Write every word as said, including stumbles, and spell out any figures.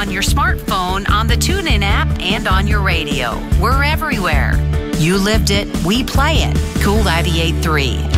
on your smartphone, on the TuneIn app, and on your radio. We're everywhere. You lived it, we play it. Cool ninety-eight point three.